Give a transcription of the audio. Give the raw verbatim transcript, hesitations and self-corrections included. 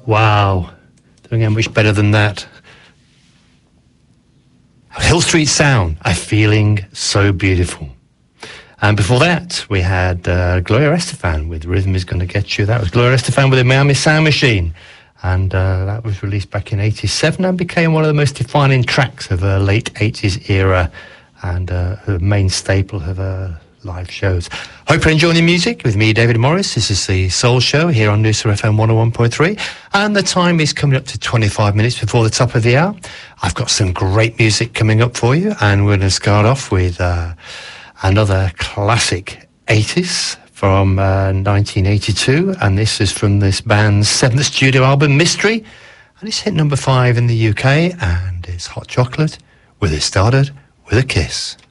Wow. Don't get much better than that. Hill Street Sound, A Feeling So Beautiful. And before that, we had uh, Gloria Estefan with Rhythm Is Gonna Get You. That was Gloria Estefan with the Miami Sound Machine. And uh, that was released back in eighty-seven and became one of the most defining tracks of her late eighties era and uh, her main staple of her live shows. Hope you're enjoying the music with me, David Morris. This is the Soul Show here on Noosa F M one oh one point three. And the time is coming up to twenty-five minutes before the top of the hour. I've got some great music coming up for you. And we're going to start off with uh, another classic eighties from uh, nineteen eighty-two. And this is from this band's seventh studio album, Mystery. And it's hit number five in the U K. And it's Hot Chocolate with It Started With a Kiss.